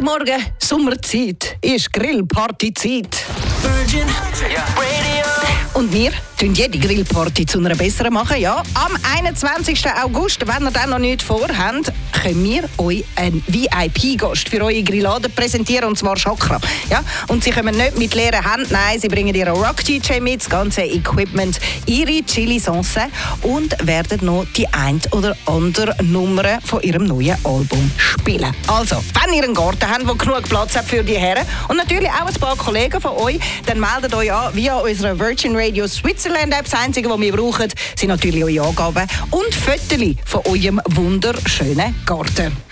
Guten Morgen, Sommerzeit ist Grillpartyzeit. Virgin Radio. Und wir tun jede Grillparty zu einer besseren machen. Ja, am 21. August, wenn ihr dann noch nichts vorhabt, können wir euch einen VIP-Gast für eure Grillade präsentieren, und zwar Chakra. Ja, und sie kommen nicht mit leeren Händen, nein, sie bringen ihren Rock-DJ mit, das ganze Equipment, ihre Chili-Sauce und werden noch die ein oder andere Nummer von ihrem neuen Album spielen. Also, wenn ihr einen Garten habt, der genug Platz hat für die Herren und natürlich auch ein paar Kollegen von euch, dann meldet euch an via unserer Virgin Radio Switzerland App. Das Einzige, was wir brauchen, sind natürlich eure Angaben und Fotos von eurem wunderschönen Garten.